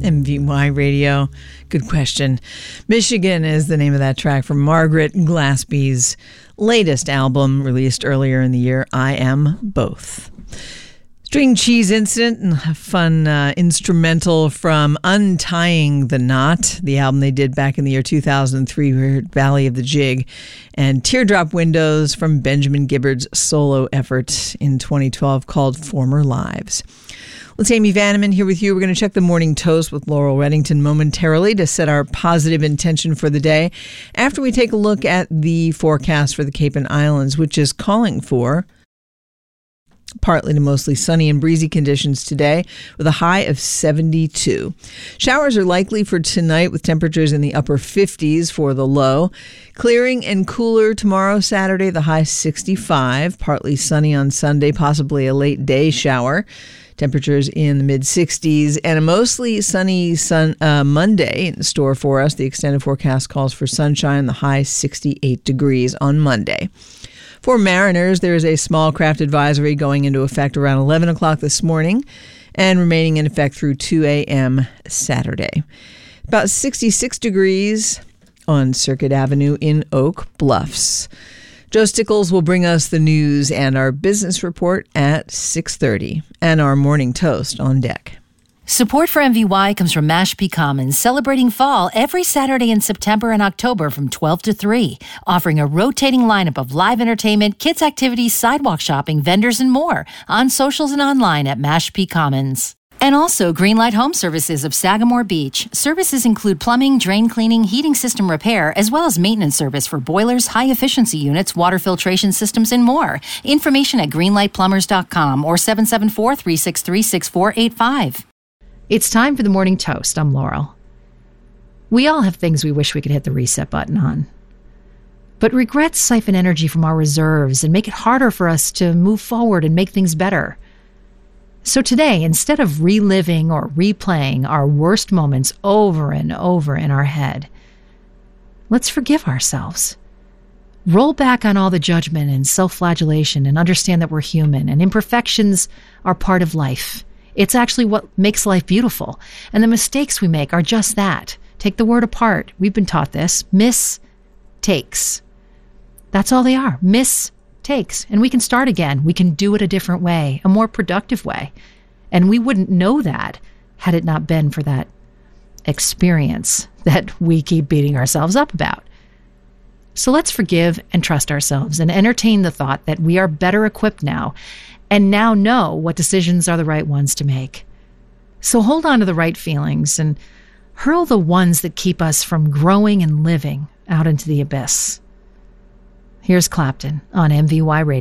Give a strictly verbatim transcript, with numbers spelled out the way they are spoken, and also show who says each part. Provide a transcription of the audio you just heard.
Speaker 1: M V Y Radio. Good question. Michigan is the name of that track from Margaret Glaspie's latest album released earlier in the year, I Am Both. String Cheese Incident, and a fun uh, instrumental from Untying the Knot, the album they did back in the year two thousand three. We heard Valley of the Jig, and Teardrop Windows from Benjamin Gibbard's solo effort in twenty twelve called Former Lives. Well, it's Amy Vanneman here with you. We're going to check the morning toast with Laurel Reddington momentarily to set our positive intention for the day after we take a look at the forecast for the Cape and Islands, which is calling for partly to mostly sunny and breezy conditions today with a high of seventy-two. Showers are likely for tonight with temperatures in the upper fifties for the low. Clearing and cooler tomorrow, Saturday, the high sixty-five. Partly sunny on Sunday, possibly a late day shower. Temperatures in the mid-sixties, and a mostly sunny sun uh, Monday in store for us. The extended forecast calls for sunshine, the high sixty-eight degrees on Monday. For mariners, there is a small craft advisory going into effect around eleven o'clock this morning and remaining in effect through two a.m. Saturday. About sixty-six degrees on Circuit Avenue in Oak Bluffs. Joe Stickles will bring us the news and our business report at six thirty, and our morning toast on deck.
Speaker 2: Support for M V Y comes from Mashpee Commons, celebrating fall every Saturday in September and October from twelve to three, offering a rotating lineup of live entertainment, kids' activities, sidewalk shopping, vendors, and more on socials and online at Mashpee Commons. And also Greenlight Home Services of Sagamore Beach. Services include plumbing, drain cleaning, heating system repair, as well as maintenance service for boilers, high-efficiency units, water filtration systems, and more. Information at greenlight plumbers dot com or seven seven four, three six three, six four eight five.
Speaker 3: It's time for the morning toast. I'm Laurel. We all have things we wish we could hit the reset button on. But regrets siphon energy from our reserves and make it harder for us to move forward and make things better. So today, instead of reliving or replaying our worst moments over and over in our head, let's forgive ourselves. Roll back on all the judgment and self-flagellation and understand that we're human and imperfections are part of life. It's actually what makes life beautiful. And the mistakes we make are just that. Take the word apart. We've been taught this. Mistakes. That's all they are. Mistakes. And we can start again. We can do it a different way, a more productive way. And we wouldn't know that had it not been for that experience that we keep beating ourselves up about. So let's forgive and trust ourselves and entertain the thought that we are better equipped now and now know what decisions are the right ones to make. So hold on to the right feelings and hurl the ones that keep us from growing and living out into the abyss. Here's Clapton on M V Y Radio.